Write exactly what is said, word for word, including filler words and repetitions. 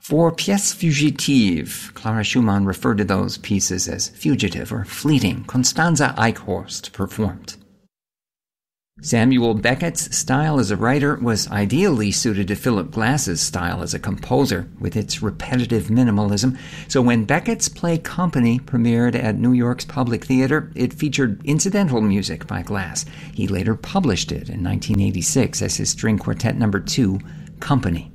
For pièces fugitives, Clara Schumann referred to those pieces as fugitive or fleeting. Constanze Eichhorst performed. Samuel Beckett's style as a writer was ideally suited to Philip Glass's style as a composer, with its repetitive minimalism. So when Beckett's play Company premiered at New York's Public Theater, it featured incidental music by Glass. He later published it in nineteen eighty-six as his string quartet number two, Company.